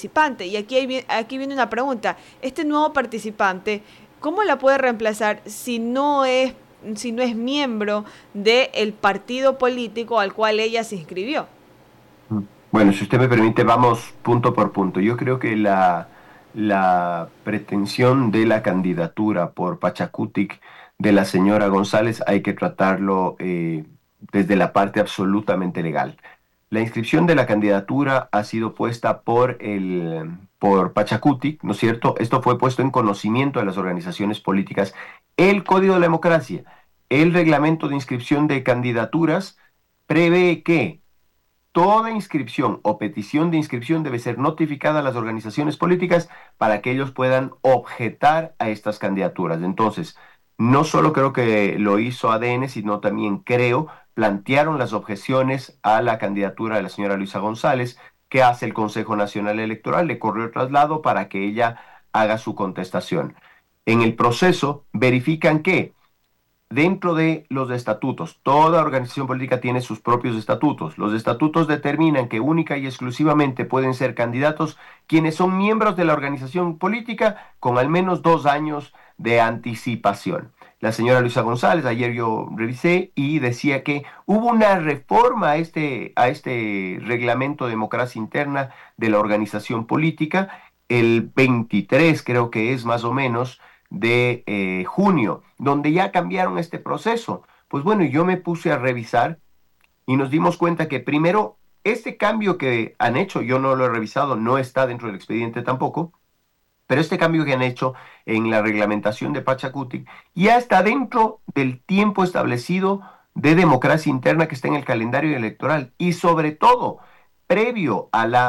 participante. Y aquí viene una pregunta. Este nuevo participante, ¿cómo la puede reemplazar si no es miembro del partido político al cual ella se inscribió? Bueno, si usted me permite, vamos punto por punto. Yo creo que la pretensión de la candidatura por Pachacutic de la señora González hay que tratarlo desde la parte absolutamente legal. La inscripción de la candidatura ha sido puesta por Pachacutic, ¿no es cierto? Esto fue puesto en conocimiento de las organizaciones políticas. El Código de la Democracia, el reglamento de inscripción de candidaturas, prevé que toda inscripción o petición de inscripción debe ser notificada a las organizaciones políticas para que ellos puedan objetar a estas candidaturas. Entonces, no solo creo que lo hizo ADN, sino también creo plantearon las objeciones a la candidatura de la señora Luisa González, que hace el Consejo Nacional Electoral, le corrió el traslado para que ella haga su contestación. En el proceso verifican que dentro de los estatutos, toda organización política tiene sus propios estatutos. Los estatutos determinan que única y exclusivamente pueden ser candidatos quienes son miembros de la organización política con al menos 2 años de anticipación. La señora Luisa González, ayer yo revisé y decía que hubo una reforma a este reglamento de democracia interna de la organización política, el 23 creo que es más o menos, de junio, donde ya cambiaron este proceso. Pues bueno, yo me puse a revisar y nos dimos cuenta que primero, este cambio que han hecho, yo no lo he revisado, no está dentro del expediente tampoco, pero este cambio que han hecho en la reglamentación de Pachacutic ya está dentro del tiempo establecido de democracia interna que está en el calendario electoral y sobre todo previo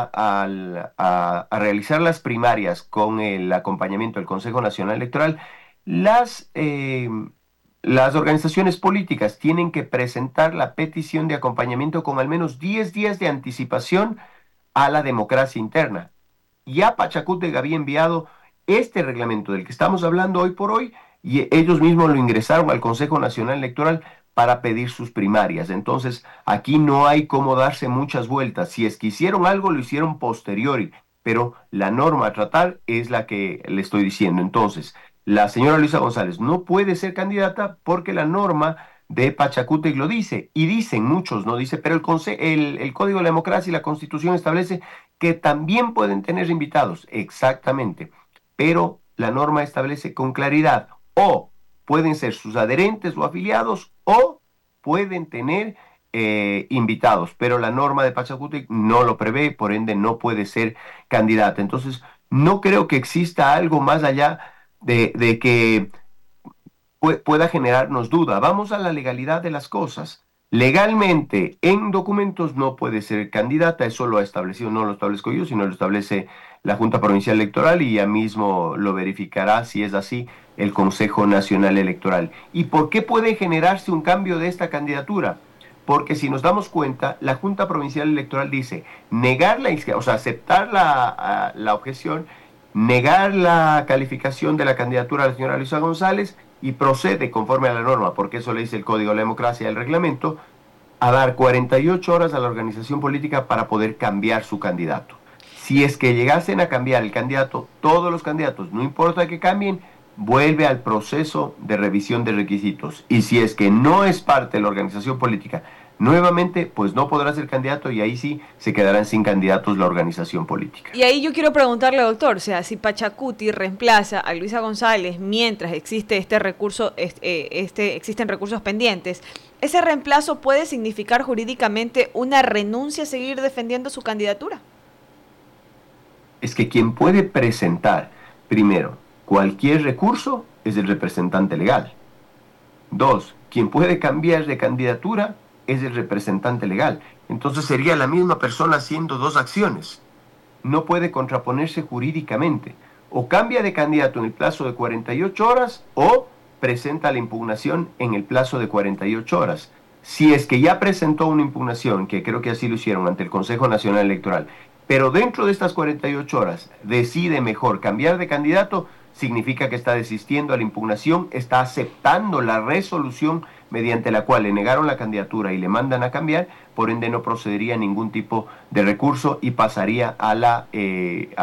a realizar las primarias con el acompañamiento del Consejo Nacional Electoral, las, eh, las organizaciones políticas tienen que presentar la petición de acompañamiento con al menos 10 días de anticipación a la democracia interna. Ya Pachacútec había enviado este reglamento del que estamos hablando hoy por hoy y ellos mismos lo ingresaron al Consejo Nacional Electoral para pedir sus primarias. Entonces, aquí no hay cómo darse muchas vueltas. Si es que hicieron algo, lo hicieron posteriori, pero la norma a tratar es la que le estoy diciendo. Entonces, la señora Luisa González no puede ser candidata porque la norma de Pachacútec lo dice, y dicen muchos, no dice, pero el Código de la Democracia y la Constitución establece que también pueden tener invitados, exactamente, pero la norma establece con claridad, o pueden ser sus adherentes o afiliados, o pueden tener invitados, pero la norma de Pachacutic no lo prevé, por ende no puede ser candidata. Entonces, no creo que exista algo más allá de que pueda generarnos duda. Vamos a la legalidad de las cosas. Legalmente, en documentos no puede ser candidata, eso lo ha establecido, no lo establezco yo, sino lo establece la Junta Provincial Electoral y ya mismo lo verificará si es así el Consejo Nacional Electoral. ¿Y por qué puede generarse un cambio de esta candidatura? Porque si nos damos cuenta, la Junta Provincial Electoral dice negar o sea, aceptar la objeción, negar la calificación de la candidatura de la señora Luisa González y procede conforme a la norma, porque eso le dice el Código de la Democracia y el reglamento, a dar 48 horas a la organización política para poder cambiar su candidato. Si es que llegasen a cambiar el candidato, todos los candidatos, no importa que cambien, vuelve al proceso de revisión de requisitos. Y si es que no es parte de la organización política, nuevamente, pues no podrá ser candidato y ahí sí se quedarán sin candidatos la organización política. Y ahí yo quiero preguntarle, doctor, o sea, si Pachacuti reemplaza a Luisa González mientras existe este recurso, existen recursos pendientes, ¿ese reemplazo puede significar jurídicamente una renuncia a seguir defendiendo su candidatura? Es que quien puede presentar, primero, cualquier recurso es el representante legal. Dos, quien puede cambiar de candidatura es el representante legal. Entonces sería la misma persona haciendo dos acciones. No puede contraponerse jurídicamente. O cambia de candidato en el plazo de 48 horas o presenta la impugnación en el plazo de 48 horas. Si es que ya presentó una impugnación, que creo que así lo hicieron ante el Consejo Nacional Electoral, pero dentro de estas 48 horas decide mejor cambiar de candidato, significa que está desistiendo a la impugnación, está aceptando la resolución mediante la cual le negaron la candidatura y le mandan a cambiar, por ende no procedería a ningún tipo de recurso y pasaría a